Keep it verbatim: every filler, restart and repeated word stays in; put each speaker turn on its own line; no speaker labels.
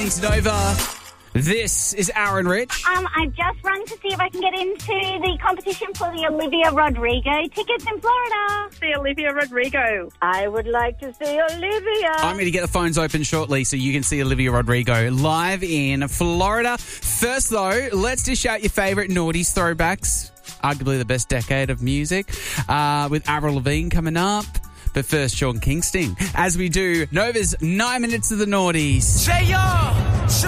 listening to Nova. This is Aaron Rich.
Um, I've just run to see if I can get into the competition for the Olivia Rodrigo tickets in Florida.
See Olivia Rodrigo. I would like to see Olivia.
I'm going to get the phones open shortly so you can see Olivia Rodrigo live in Florida. First, though, let's dish out your favourite noughties throwbacks. Arguably the best decade of music. Uh, with Avril Lavigne coming up. But first, Sean Kingston. As we do Nova's nine minutes of the noughties.
J R